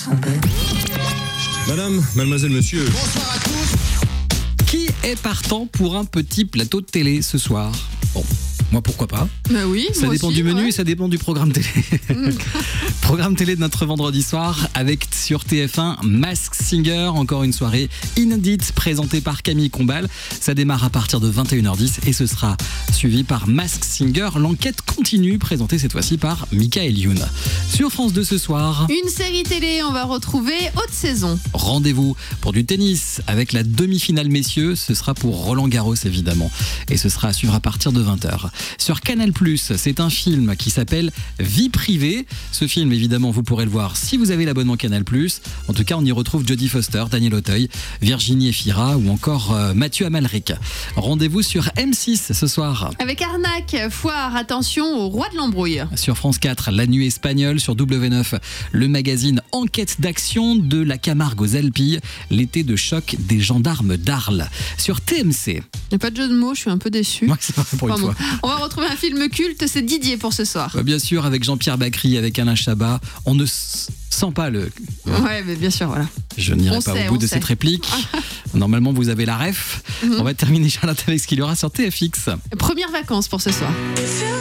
Madame, mademoiselle, monsieur. Bonsoir à tous. Qui est partant pour un petit plateau de télé ce soir ? Bon, moi pourquoi pas. Bah oui, Ça moi dépend aussi, du menu ouais. et ça dépend du programme télé. Programme télé de notre vendredi soir avec sur TF1 Masked Singer, encore une soirée inédite présentée par Camille Combal. Ça démarre à partir de 21h10 et ce sera suivi par Masked Singer. L'enquête continue, présentée cette fois-ci par Michael Youn. Sur France 2 ce soir, Une série télé, on va retrouver Haute Saison. rendez-vous pour du tennis avec la demi-finale messieurs. Ce sera pour Roland Garros évidemment et ce sera à suivre à partir de 20h. Sur Canal+, c'est un film qui s'appelle Vie privée. Ce film, évidemment, vous pourrez le voir si vous avez l'abonnement Canal+. En tout cas, on y retrouve Jodie Foster, Daniel Auteuil, Virginie Efira ou encore Mathieu Amalric. Rendez-vous sur M6 ce soir. Avec Arnaque, foire, attention au roi de l'embrouille. Sur France 4, La Nuit espagnole. Sur W9, le magazine Enquête d'action de la Camargue aux Alpilles. L'été de choc des gendarmes d'Arles. Sur TMC. Il n'y a pas de jeu de mots, je suis un peu déçue. Ouais, c'est vrai pour une Pardon. fois. On va retrouver un film culte, c'est Didier pour ce soir. Bien sûr, avec Jean-Pierre Bacry, avec Alain Chabat, on ne sent pas le... Ouais, mais bien sûr, voilà. Je n'irai On pas sait, au bout on de sait. cette réplique. Normalement, vous avez la ref. On va terminer, Charlotte, avec ce qu'il y aura sur TFX. Première vacances pour ce soir.